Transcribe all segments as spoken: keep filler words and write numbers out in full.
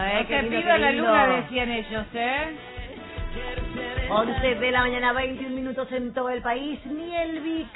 ¿eh? No Qué te lindo, pido qué la lindo. luna, decían ellos, ¿eh? once de la mañana, veintiún minutos en todo el país. Ni el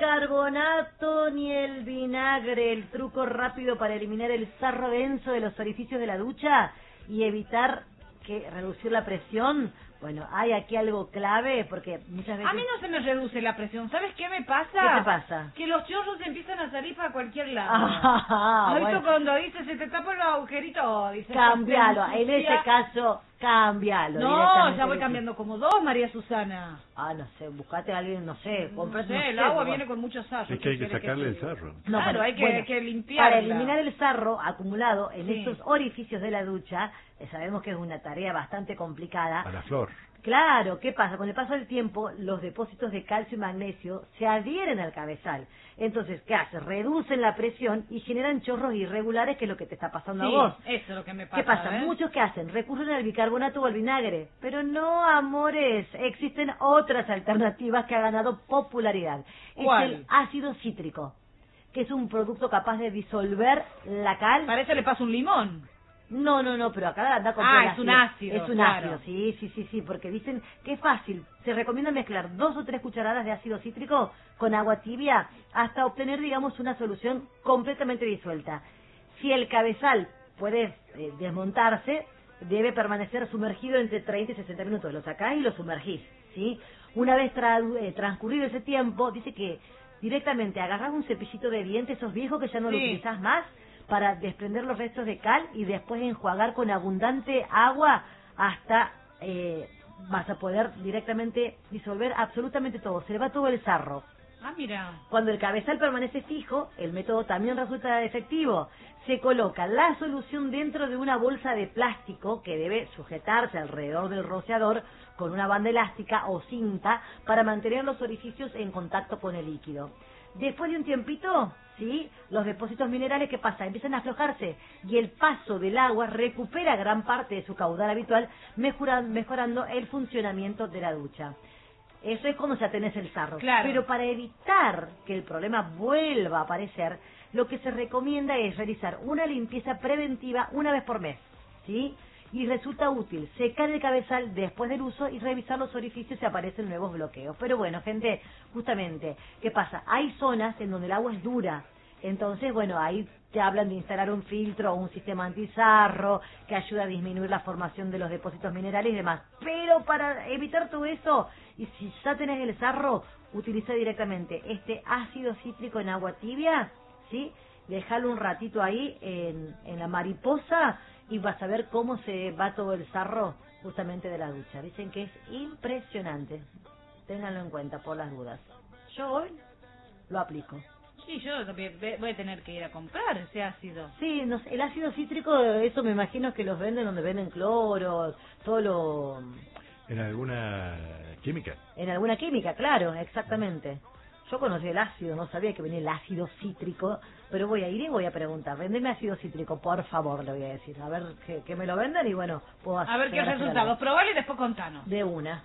bicarbonato ni el vinagre. El truco rápido para eliminar el sarro denso de los orificios de la ducha y evitar que reducir la presión. Bueno, hay aquí algo clave porque muchas veces... A mí no se me reduce la presión. ¿Sabes qué me pasa? ¿Qué te pasa? Que los chorros empiezan a salir para cualquier lado. Ah, ¿Has visto bueno. cuando dice se te tapan los agujeritos? Dice, Cambialo, "Se en ese ensucia". caso, cambialo. No, directamente. ya voy cambiando como dos, María Susana. Ah, no sé, buscate a alguien, no sé, No compras sé, el sé, agua bueno. viene con mucho sarro. Es que hay ¿qué que quiere sacarle te el diga? sarro. No, Claro, bueno, hay que, bueno, que limpiarla. Para eliminar el sarro acumulado en Sí. estos orificios de la ducha, eh, sabemos que es una tarea bastante complicada. A la flor. Claro, ¿qué pasa? Con el paso del tiempo, los depósitos de calcio y magnesio se adhieren al cabezal. Entonces, ¿qué hace? Reducen la presión y generan chorros irregulares, que es lo que te está pasando Sí, a vos. eso es lo que me pasa. ¿Qué pasa? ¿ves? Muchos que hacen recurren al bicarbonato o al vinagre, pero no, amores, existen otras alternativas que han ganado popularidad. ¿Cuál? Es el ácido cítrico, que es un producto capaz de disolver la cal. Parece le pasa un limón. No, no, no, pero acá anda con Ah, todo el es un ácido, Es un claro. ácido, sí, sí, sí, sí, porque dicen que es fácil. Se recomienda mezclar dos o tres cucharadas de ácido cítrico con agua tibia hasta obtener, digamos, una solución completamente disuelta. Si el cabezal puede eh, desmontarse, debe permanecer sumergido entre treinta y sesenta minutos. Lo sacás y lo sumergís, ¿sí? Una vez tra- eh, transcurrido ese tiempo, dice que directamente agarrás un cepillito de dientes, esos viejos que ya no lo Sí. utilizás más, para desprender los restos de cal y después enjuagar con abundante agua hasta eh, vas a poder directamente disolver absolutamente todo, se le va todo el sarro. Ah, mira. Cuando el cabezal permanece fijo, el método también resulta efectivo. Se coloca la solución dentro de una bolsa de plástico que debe sujetarse alrededor del rociador con una banda elástica o cinta para mantener los orificios en contacto con el líquido. Después de un tiempito, ¿sí?, los depósitos minerales, ¿qué pasa? Empiezan a aflojarse y el paso del agua recupera gran parte de su caudal habitual, mejora- mejorando el funcionamiento de la ducha. Eso es cuando se atenece el sarro. Claro. Pero para evitar que el problema vuelva a aparecer, lo que se recomienda es realizar una limpieza preventiva una vez por mes, ¿sí? Y resulta útil secar el cabezal después del uso y revisar los orificios si aparecen nuevos bloqueos. Pero bueno, gente, justamente, ¿qué pasa? Hay zonas en donde el agua es dura. Entonces, bueno, ahí te hablan de instalar un filtro o un sistema antizarro que ayuda a disminuir la formación de los depósitos minerales y demás. Pero para evitar todo eso, y si ya tenés el sarro, utiliza directamente este ácido cítrico en agua tibia, ¿sí? Déjalo un ratito ahí en, en la mariposa y vas a ver cómo se va todo el sarro justamente de la ducha. Dicen que es impresionante. Ténganlo en cuenta por las dudas. Yo hoy lo aplico. Sí, yo también ve- voy a tener que ir a comprar ese ácido. Sí, no sé, el ácido cítrico, eso me imagino que los venden donde venden cloro, todo lo... ¿En alguna química? En alguna química, claro, exactamente. Yo conocí el ácido, no sabía que venía el ácido cítrico, pero voy a ir y voy a preguntar, vendeme ácido cítrico, por favor, le voy a decir, a ver que, que me lo vendan y bueno, puedo hacer... A ver qué resultados. Probalo y después contanos. De una.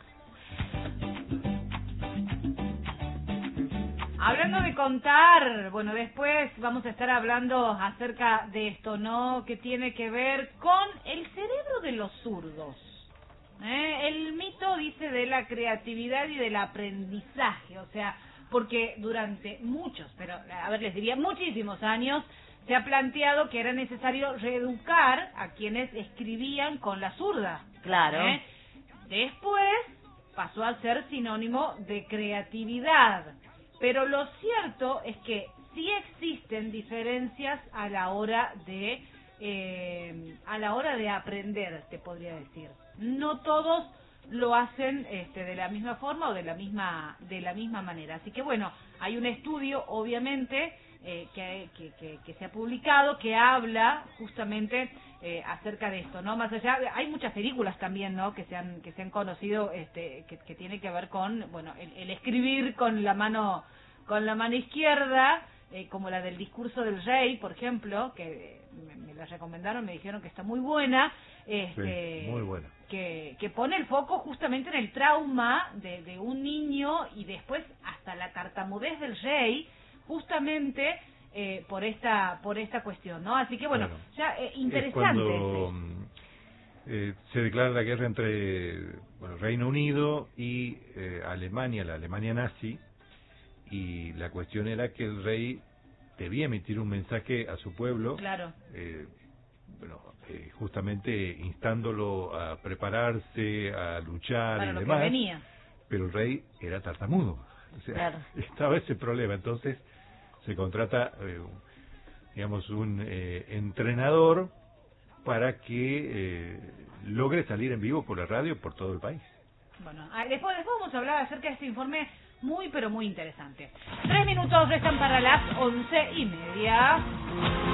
Hablando de contar, bueno, después vamos a estar hablando acerca de esto, ¿no? Que tiene que ver con el cerebro de los zurdos. ¿Eh? El mito dice de la creatividad y del aprendizaje, o sea, porque durante muchos, pero a ver, les diría muchísimos años, se ha planteado que era necesario reeducar a quienes escribían con la zurda. Claro. ¿Eh? Después pasó a ser sinónimo de creatividad. Pero lo cierto es que sí existen diferencias a la hora de eh, a la hora de aprender, te podría decir. No todos lo hacen este, de la misma forma o de la misma de la misma manera. Así que bueno, hay un estudio, obviamente, eh, que, que, que, que se ha publicado que habla justamente eh, acerca de esto, ¿no? Más allá, hay muchas películas también, ¿no? Que se han que se han conocido, este, que, que tiene que ver con, bueno, el, el escribir con la mano con la mano izquierda, eh, como la del discurso del rey, por ejemplo, que me, me la recomendaron, me dijeron que está muy buena, este, Sí, muy buena. que, que pone el foco justamente en el trauma de, de un niño y después hasta la tartamudez del rey, justamente eh, por esta por esta cuestión, ¿no? Así que bueno, Claro. ya eh, Es interesante. cuando, ese. eh, se declara la guerra entre bueno, Reino Unido y eh, Alemania, la Alemania nazi, y la cuestión era que el rey debía emitir un mensaje a su pueblo, Claro. eh, bueno, eh, justamente instándolo a prepararse, a luchar Para y lo demás, que venía. pero el rey era tartamudo, o sea, Claro. estaba ese problema, entonces se contrata, eh, digamos, un eh, entrenador para que eh, logre salir en vivo por la radio por todo el país. Bueno, ah, después, después vamos a hablar acerca de este informe muy, pero muy interesante. Tres minutos restan para las once y media.